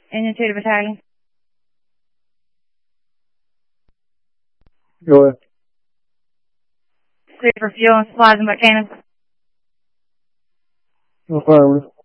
Union 2 to battalion. Go ahead. Clear for fuel and supplies and boat cannons. Affirmative.